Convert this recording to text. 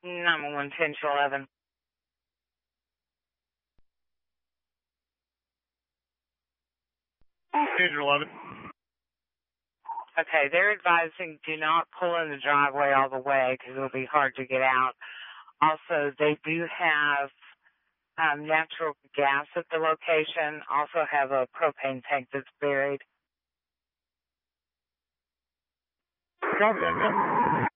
911 10 to 11. Page 11. Okay, they're advising do not pull in the driveway all the way because it'll be hard to get out. Also, they do have natural gas at the location, also have a propane tank that's buried. Copy that.